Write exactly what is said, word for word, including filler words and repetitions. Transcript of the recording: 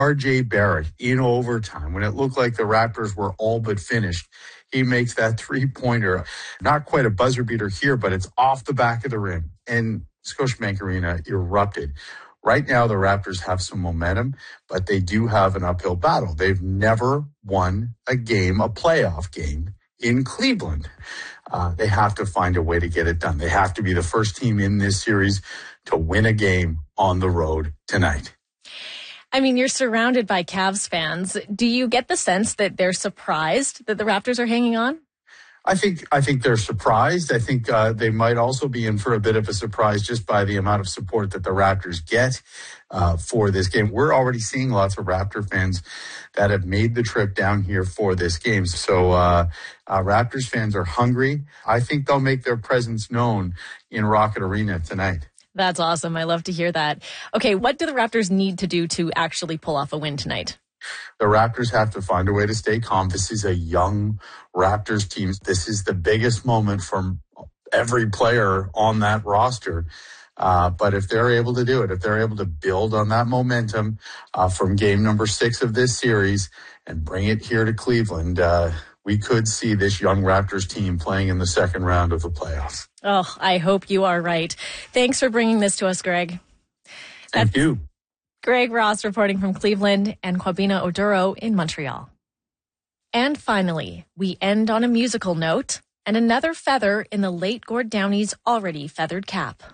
R J Barrett in overtime, when it looked like the Raptors were all but finished, he makes that three-pointer. Not quite a buzzer beater here, but it's off the back of the rim. And Scotiabank Arena erupted. Right now, the Raptors have some momentum, but they do have an uphill battle. They've never won a game, a playoff game, in Cleveland. Uh, they have to find a way to get it done. They have to be the first team in this series to win a game on the road tonight. I mean, you're surrounded by Cavs fans. Do you get the sense that they're surprised that the Raptors are hanging on? I think I think they're surprised. I think uh, they might also be in for a bit of a surprise just by the amount of support that the Raptors get uh, for this game. We're already seeing lots of Raptor fans that have made the trip down here for this game. So uh, uh, Raptors fans are hungry. I think they'll make their presence known in Rocket Arena tonight. That's awesome. I love to hear that. Okay, what do the Raptors need to do to actually pull off a win tonight? The Raptors have to find a way to stay calm. This is a young Raptors team. This is the biggest moment from every player on that roster. Uh, but if they're able to do it, if they're able to build on that momentum uh, from game number six of this series and bring it here to Cleveland, uh, we could see this young Raptors team playing in the second round of the playoffs. Oh, I hope you are right. Thanks for bringing this to us, Greg. Thank That's- you. Greg Ross reporting from Cleveland and Kwabena Oduro in Montreal. And finally, we end on a musical note and another feather in the late Gord Downie's already feathered cap.